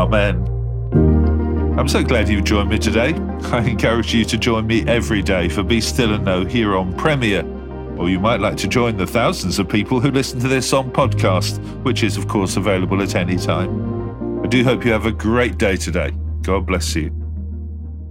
Amen. I'm so glad you've joined me today. I encourage you to join me every day for Be Still and Know here on Premier. Or you might like to join the thousands of people who listen to this on podcast, which is, of course, available at any time. I do hope you have a great day today. God bless you.